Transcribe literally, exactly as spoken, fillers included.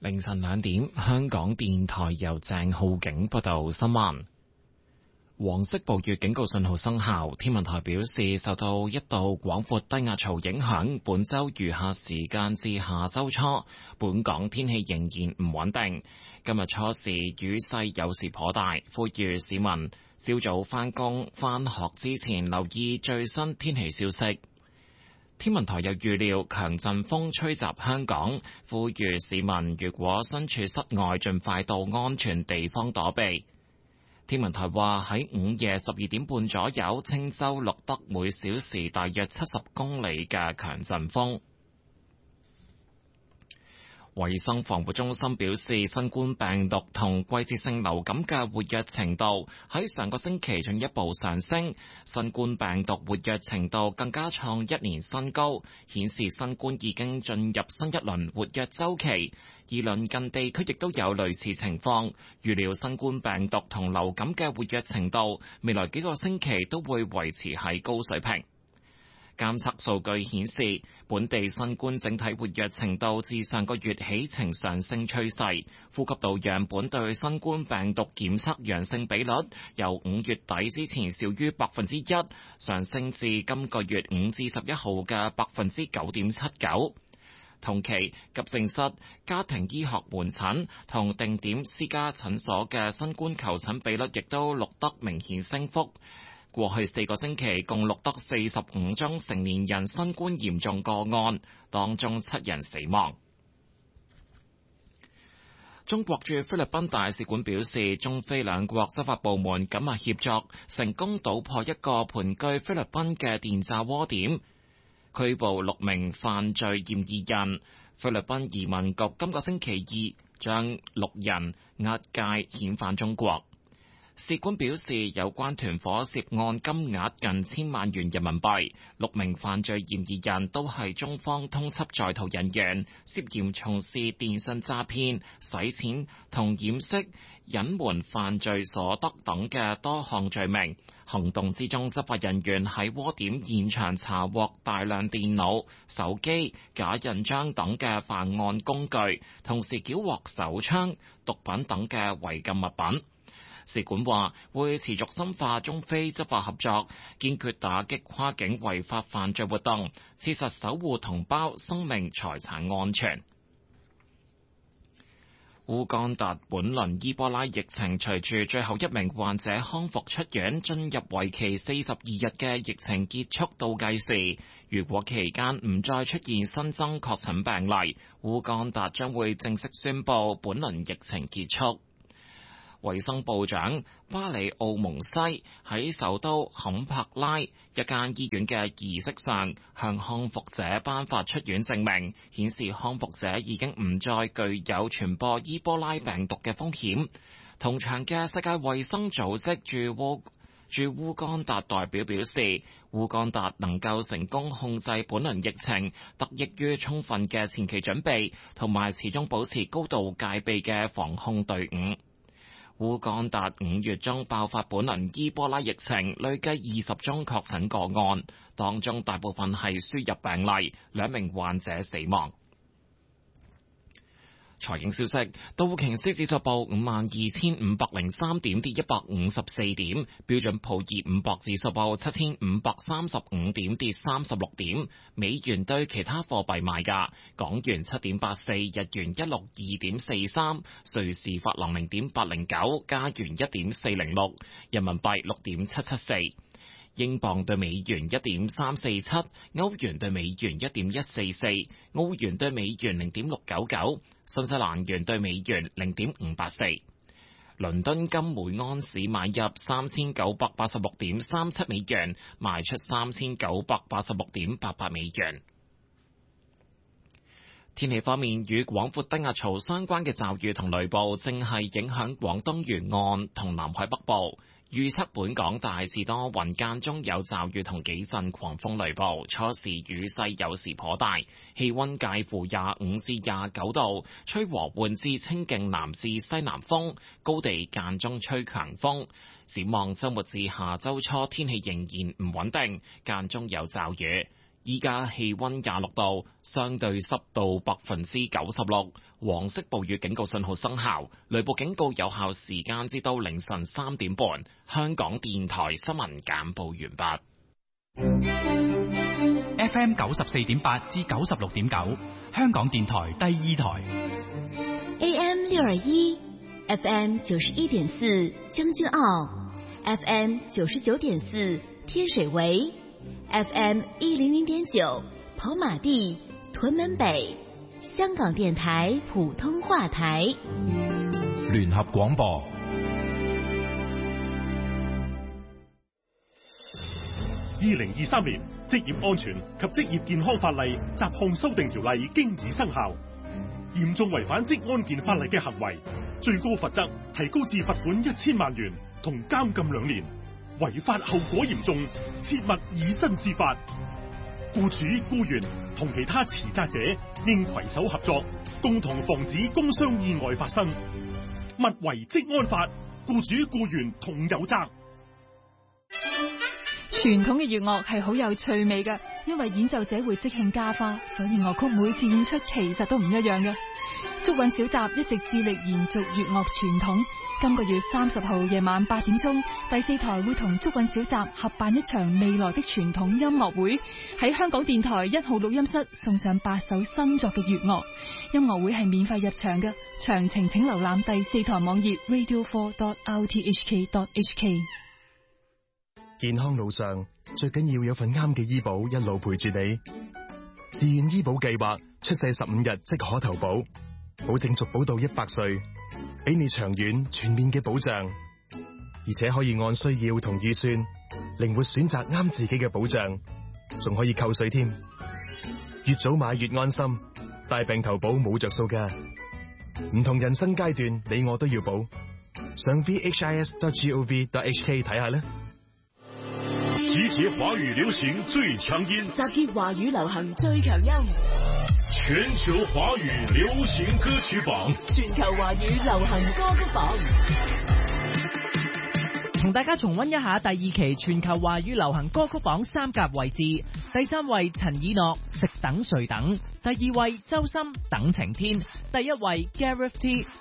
凌晨兩點，香港電台由鄭浩景報道新聞。黃色暴雨警告信號生效，天文台表示，受到一道廣闊低壓槽影響，本周餘下時間至下周初，本港天氣仍然唔穩定。今日初時雨勢有時頗大，呼籲市民朝早返工返學之前留意最新天氣消息。天文台又預料強陣風吹襲香港，呼籲市民如果身處室外，盡快到安全地方躲避。天文台話喺午夜十二點半左右，青州錄得每小時大約七十公里嘅強陣風。衛生防護中心表示，新冠病毒同季節性流感嘅活躍程度喺上個星期進一步上升，新冠病毒活躍程度更加創一年新高，顯示新冠已經進入新一輪活躍週期。而鄰近地區亦都有類似情況，預料新冠病毒同流感嘅活躍程度，未來幾個星期都會維持喺高水平。監測數據顯示，本地新冠整體活躍程度自上個月起呈上升趨勢。呼吸道樣本對新冠病毒檢測陽性比率由五月底之前少於百分之一，上升至今個月五至十一號嘅百分之九點七九。同期，急症室、家庭醫學門診同定點私家診所嘅新冠求診比率亦都錄得明顯升幅。過去四個星期共錄得四十五宗成年人新冠嚴重個案，當中七人死亡。中國駐菲律賓大使館表示，中菲兩國執法部門緊密協作，成功搗破一個盤踞菲律賓嘅電詐窩點，拘捕六名犯罪嫌疑人。菲律賓移民局今個星期二將六人押解遣返中國。使館表示，有關團伙涉案金額近千萬元人民幣，六名犯罪嫌疑人都係中方通緝在逃人員，涉嫌從事電信詐騙、洗錢同掩飾隱瞞犯罪所得等嘅多項罪名。行動之中，執法人員喺窩點現場查獲大量電腦、手機、假印章等嘅犯案工具，同時繳獲手槍、毒品等嘅違禁物品。使館話會持續深化中菲執法合作，堅決打擊跨境違法犯罪活動，切實守護同胞生命財產安全。烏干達本輪伊波拉疫情隨住最後一名患者康復出院，進入為期四十二日嘅疫情結束倒計時。如果期間唔再出現新增確診病例，烏干達將會正式宣布本輪疫情結束。衛生部長巴里奧蒙西喺首都坎帕拉一間醫院嘅儀式上，向康復者頒發出院證明，顯示康復者已經唔再具有傳播伊波拉病毒嘅風險。同場嘅世界衛生組織駐烏駐烏干達代表表示，烏干達能夠成功控制本輪疫情，得益於充分嘅前期準備同埋始終保持高度戒備嘅防控隊伍。烏干達五月中爆發本輪伊波拉疫情，累計二十宗確診個案，當中大部分係輸入病例，兩名患者死亡。財經消息，道瓊斯指數報五萬二千五百零三點，跌一百五十四點；標準普爾五百指數報七千五百三十五點，跌三十六點。美元對其他貨幣賣價：港元七點八四，日元一六二點四三，瑞士法郎零點八零九，加元一點四零六，人民幣六點七七四。英鎊對美元一點三四七，歐元對美元一點一四四，澳元對美元零點六九九，新西蘭元對美元零點五八四。倫敦金每安士買入三千九百八十六點三七美元，賣出三千九百八十六點八八美元。天氣方面，與廣闊低壓槽相關嘅驟雨同雷暴正係影響廣東沿岸同南海北部。預測本港大致多雲，間中有驟雨同幾陣狂風雷暴，初時雨勢有時頗大，氣溫介乎廿五至廿九度，吹和緩至清勁南至西南風，高地間中吹強風。展望週末至下週初，天氣仍然唔穩定，間中有驟雨。 依家氣溫廿六度，相對濕度百分之九十六，黃色暴雨警告信號生效，雷暴警告有效時間至到凌晨三點半。香港電台新聞簡報完畢。 F M 九十四點八至九十六點九，香港電台第二台。 A M 六二一，F M 九十一點四將軍澳 ，F M 九十九點四天水圍。F M 一零零點九，跑馬地、屯門北，香港電台普通話台， 聯合廣播。 二零二三年職業安全及職業健康法例雜項修訂條例經已生效，嚴重違反職安健法例嘅行為，最高罰則提高至罰款一千萬元同監禁兩年。違法後果嚴重，切勿以身試法。僱主、僱員同其他持責者應攜手合作，共同防止工傷意外發生。勿違職安法，僱主僱員同有責。 傳統嘅粵樂係好有趣味嘅，因為演奏者會即興加花，所以樂曲每次演出其實都唔一樣嘅。竹韻小集一直致力延續粵樂傳統。今個月三十號夜晚八點鐘，第四台會同竹韻小集合辦一場未來的傳統音樂會，喺香港電台一號錄音室送上八首新作嘅粵樂。音樂會係免費入場嘅，詳情請瀏覽第四台網頁 radio four dot r t h k dot h k。 健康路上最緊要有份啱嘅醫保一路陪住你。自願醫保計劃出世十五日即可投保，保證續保到一百歲，俾你長遠全面嘅保障，而且可以按需要同預算靈活選擇啱自己嘅保障，仲可以扣稅添。越早買越安心，大病投保冇着數㗎。唔同人生階段，你我都要保。上 v h i s dot gov dot h k 睇下啦。 集結華語流行最強音， 集結華語流行最強音， 全球華語流行歌曲榜， 全球華語流行歌曲榜。 同大家重溫一下第二期全球華語流行歌曲榜三甲位置。第三位陳以諾食等誰等，第二位周深等晴天，第一位 Gareth T